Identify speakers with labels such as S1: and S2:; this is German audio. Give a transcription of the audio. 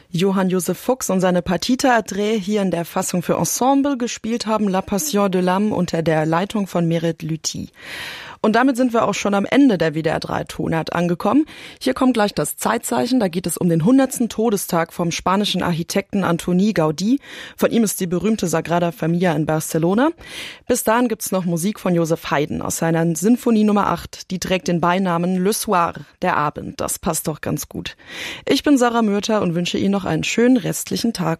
S1: Johann Josef Fuchs und seine Partita Adré hier in der Fassung für Ensemble gespielt haben, La Passion de l'âme unter der Leitung von Merit Lüthi. Und damit sind wir auch schon am Ende der WDR 3 Tonart angekommen. Hier kommt gleich das Zeitzeichen, da geht es um den 100. Todestag vom spanischen Architekten Antoni Gaudí. Von ihm ist die berühmte Sagrada Familia in Barcelona. Bis dahin gibt's noch Musik von Joseph Haydn aus seiner Sinfonie Nummer 8. Die trägt den Beinamen Le Soir, der Abend. Das passt doch ganz gut. Ich bin Sarah Mürter und wünsche Ihnen noch einen schönen restlichen Tag.